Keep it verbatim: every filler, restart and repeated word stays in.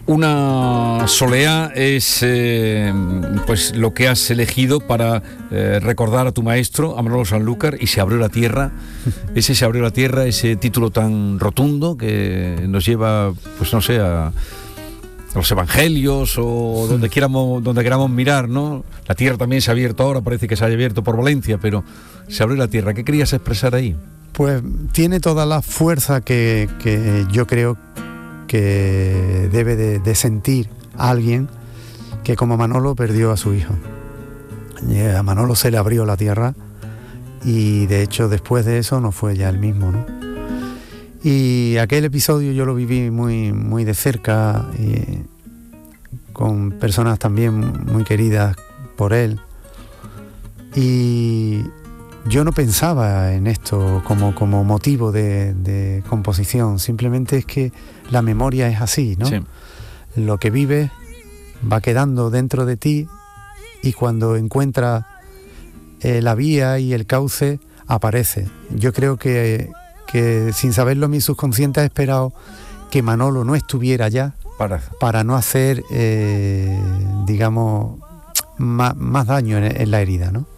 Una soleá es eh, pues lo que has elegido para eh, recordar a tu maestro, a Manolo Sanlúcar, y Se abrió la tierra. Ese Se abrió la tierra, ese título tan rotundo que nos lleva, pues no sé, a, a los evangelios o donde quieramos, donde queramos mirar, ¿no? La tierra también se ha abierto ahora, parece que se ha abierto por Valencia, pero se abrió la tierra. ¿Qué querías expresar ahí? Pues tiene toda la fuerza que, que yo creo que debe de, de sentir alguien que como Manolo perdió a su hijo. A Manolo se le abrió la tierra y de hecho después de eso no fue ya el mismo, ¿no? Y aquel episodio yo lo viví muy, muy de cerca, y con personas también muy queridas por él, y yo no pensaba en esto como, como motivo de, de composición, simplemente es que la memoria es así, ¿no? Sí. Lo que vives va quedando dentro de ti y cuando encuentras eh, la vía y el cauce, aparece. Yo creo que, que sin saberlo mi subconsciente ha esperado que Manolo no estuviera ya Para, para no hacer, eh, digamos, más, más daño en, en la herida, ¿no?